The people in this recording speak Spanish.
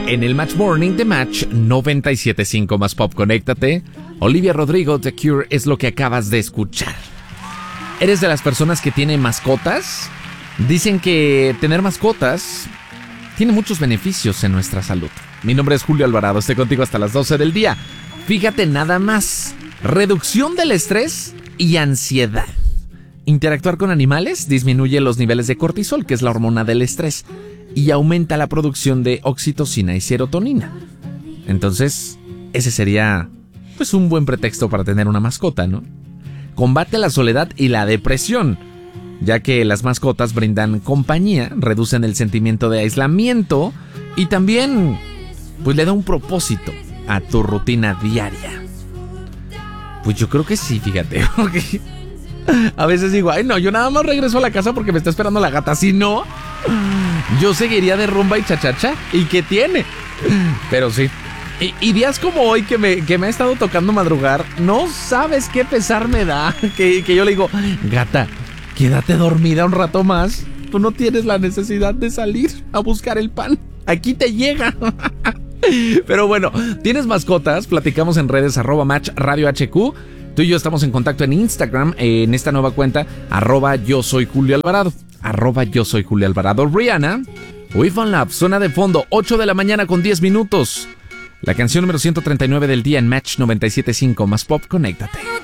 en el Match Morning de Match 97.5 más Pop. Conéctate. Olivia Rodrigo, The Cure, es lo que acabas de escuchar. ¿Eres de las personas que tienen mascotas? Dicen que tener mascotas tiene muchos beneficios en nuestra salud. Mi nombre es Julio Alvarado, estoy contigo hasta las 12 del día. Fíjate nada más. Reducción del estrés y ansiedad. Interactuar con animales disminuye los niveles de cortisol, que es la hormona del estrés, y aumenta la producción de oxitocina y serotonina. Entonces, ese sería pues un buen pretexto para tener una mascota, ¿no? Combate la soledad y la depresión, ya que las mascotas brindan compañía, reducen el sentimiento de aislamiento y también pues le da un propósito a tu rutina diaria. Pues yo creo que sí, fíjate, porque a veces digo, ay no, yo nada más regreso a la casa porque me está esperando la gata, si no, yo seguiría de rumba y chachacha, ¿y qué tiene? Pero sí. Y días como hoy que me ha estado tocando madrugar, no sabes qué pesar me da. Que yo le digo, gata, quédate dormida un rato más. Tú no tienes la necesidad de salir a buscar el pan. Aquí te llega. Pero bueno, ¿tienes mascotas? Platicamos en redes @MatchRadioHQ. Tú y yo estamos en contacto en Instagram, en esta nueva cuenta, @yo soy Julio Alvarado. @yo soy Julio Alvarado. Rihanna, We Found Love, suena de fondo, 8 de la mañana con 10 minutos. La canción número 139 del día en Match 97.5 más Pop. Conéctate.